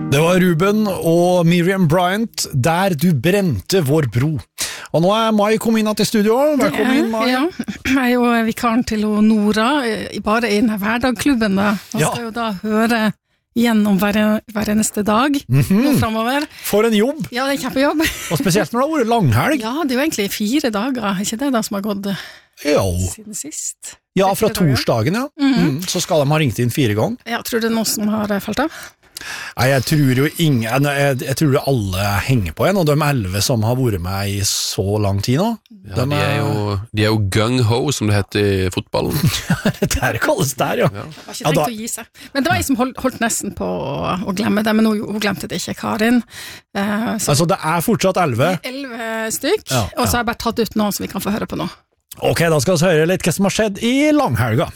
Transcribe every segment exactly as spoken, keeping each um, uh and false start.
Det var Ruben og Miriam Bryant, Der du brente vår bro. Og nå er Mai kommet inn til studio. Velkommen inn, Mai. Ja, jeg er jo vikaren til Nora, bare i denne hverdagklubben da. Man Ja. skal jo da høre gjennom hver, hver eneste dag Mhm. nå fremover. For en jobb, Ja, det er kjempejobb. og spesielt når det har vært langhelg. Ja, det er jo egentlig fire dager, er ikke det da som har gått Ja, siden sist? ja fra Fire dager. torsdagen, ja. Mm, så skal de ha ringt inn fire ganger. Ja, tror du det er noen som har eh, falt av? Nei, jeg tror jo ingen, jeg, jeg tror alle henger på en, og de elleve som har vært med i så lang tid nå. Ja, de, er jo, de er jo gung-ho, som det heter i fotballen. Der kalles det der, ja. Jeg har ikke Ja, tenkt da- å gi seg. Men det var jeg som holdt, holdt nesten på å, å glemme det, men hun, hun glemte det ikke, Karin. Eh, så Altså, det er fortsatt elleve. elleve stykk, Ja, og så ja. har jeg bare tatt ut noen som vi kan få høre på nå. Ok, da skal vi høre litt hva som har skjedd i langhelga.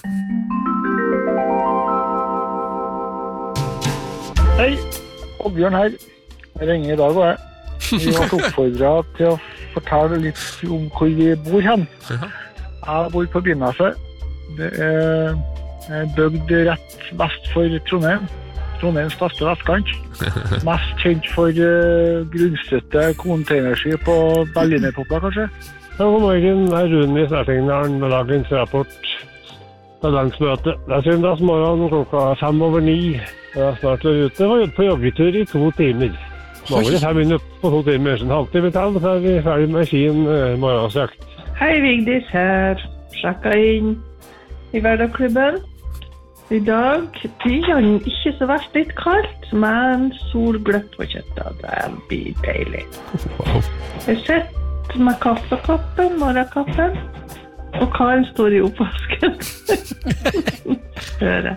Hei, Oddbjørn her. Jeg ringer i dag, og jeg. Vi ble oppfordret til å fortelle litt om hvor vi bor hen. Jeg bor på Byneset. Det er er bygd rett vest for Trondheim. Trondheims beste vestkant. Mest kjent for uh, grunnstøtte containerskip på Berlinerpopla, kanskje. God morgen, det er Rune i Snertingdalen med dagens rapport på landsmøte. Det er søndagsmorgen klokka fem over ni. Jeg er snart ute og på joggetur i to timer. Mangler fem minutter på to timer, så en halvtime til, så er vi ferdig med fin uh, morgensøkt. Hei, Vigdis her. Sjekka inn i hverdagsklubben. I dag blir han ikke så verst litt kaldt, men solgløtt på kjøttet. Det blir deilig. Wow. Jeg sitter med kaffekoppen, morgenkaffen, og Karen står i oppvasken. Hører.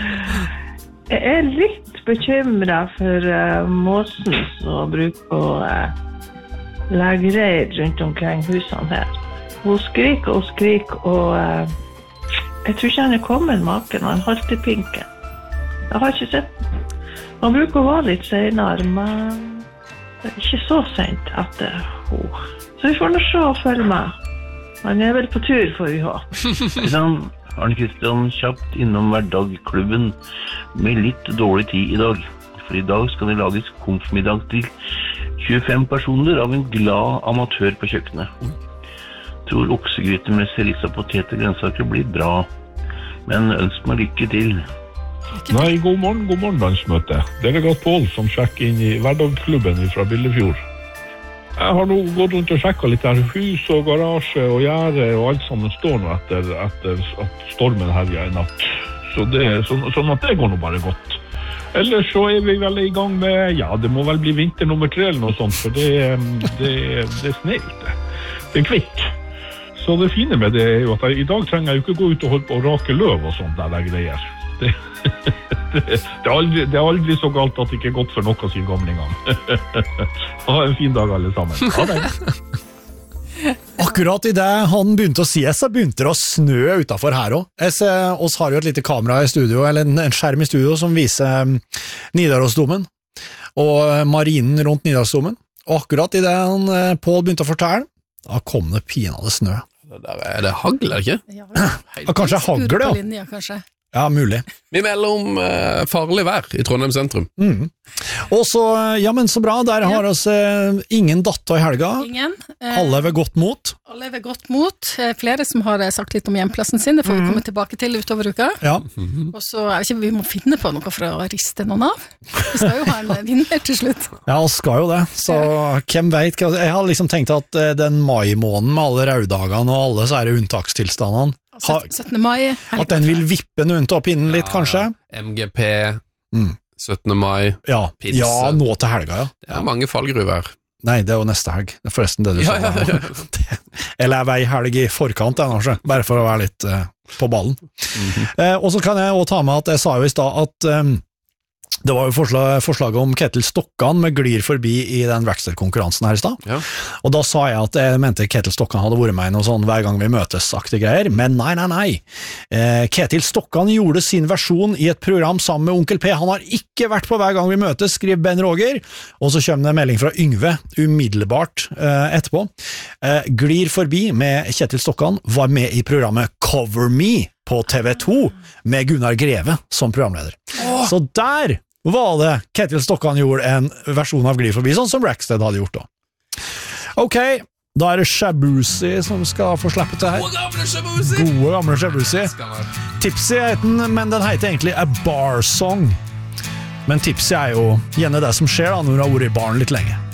Jeg er litt bekymret for uh, måsen som bruker å uh, legge reir rundt omkring husene her. Hun skriker og skriker, og uh, jeg tror ikke han er kommet maken, han holdt i pinken. Jeg har ikke sett den. Han bruker å være litt senere, men det er ikke så sent etter henne. Så vi får nå se og følge med. Han er vel på tur, får vi ha. Sånn, Arne Kristian kjapt innom hverdagklubben med litt dårlig tid i dag. For i dag skal det lages konfmiddag til tjuefem personer av en glad amatør på kjøkkenet. Tror oksegryte med serissa poteter grønnsaker blir bra, men ønsk meg lykke til. Nei, god morgen, god morgen landsmøte. Delegat Pål som sjekker inn i hverdagklubben fra Billefjord. Jeg har nå gått rundt og sjekket litt der hus og garasje og gjerde og alt sammen står nå etter, etter at stormen herja i natt. Så det, så, sånn at det går nå bare godt. Ellers så er vi vel i gang med, ja, det må vel bli vinter nummer tre eller noe sånt, for det, det, det er sne ute. Det er kvitt. Så det fine med det er jo at jeg, i dag trenger jeg jo ikke gå ut og holde på å rake løv og sånt der jeg greier. Det, det, det, er aldri, det er aldri så galt at det ikke er godt for noe, sier gamlingene. Ha en fin dag alle sammen. Ha det. Akkurat i det han begynte å si, så begynte det å snø utenfor her også. Oss har jo et lite kamera i studio, eller en skjerm i studio som viser Nidarosdomen og marinen rundt Nidarosdomen. Og akkurat i det han, Pål begynte å fortelle, da kom det pinade snø. Det der er det hagl, er det ikke? Ja, Ja, kanskje hagl, Skur ja. på linja, kanskje. Ja, mulig. Vi melder om eh, farlig vær i Trondheim sentrum. Mm. Og så, ja, men så bra, der har oss eh, ingen datter i helga. Ingen. Eh, Alle ved godt mot. alle ved godt mot. Eh, flere som har eh, sagt litt om hjemplassen sin, det får vi komme tilbake til utover uka. Ja. Og så, jeg vet ikke, vi må finne på noe for å riste noen av. Vi skal jo ha en eh, vinner til slutt. Ja, vi skal jo det, så hvem vet, jeg har liksom tenkt at eh, den mai-måneden med alle raudagene og alle så er det unntakstilstandene, ha, syttende mai. at den vil vippe noen til å pinnen litt, kanskje? M G P, Mm. syttende mai. Ja, Pinse. ja, nå til helga, ja. Det er mange fallgruver. Nei, det er jo neste helg. Det er forresten det du Ja, sa. ja, ja. Eller jeg vei helg i forkant, jeg, kanskje, bare for å være litt eh, på ballen. Mhm. Eh, og så kan jeg også ta med at jeg sa jo i stad at eh, det var jo forslag, forslaget om Ketil Stokkan med glir forbi i den Rackster-konkurransen her i stad. Ja. Og da sa jeg at jeg mente Ketil Stokkan hadde vært med i noe sånn hver gang vi møtes-aktige greier, men nei, nei, nei. Eh, Ketil Stokkan gjorde sin versjon i et program sammen med Onkel P. Han har ikke vært på hver gang vi møtes, skriver Ben Roger, og så kommer det en melding fra Yngve umiddelbart eh, etterpå. Eh, glir forbi med Ketil Stokkan var med i programmet Cover Me på T V to med Gunnar Greve som programleder. Så der var det Ketil Stokkan gjorde en versjon av Gli forbi, sånn som Rackstead hadde gjort da. Ok, da er det Shabusi som skal få slippe til her. Gode gamle Shabusi! Gode gamle Shabusi. Tipsy heter den, men den heter egentlig A Bar Song. Men Tipsy er jo gjerne det som skjer da når du har vært i baren litt lenge.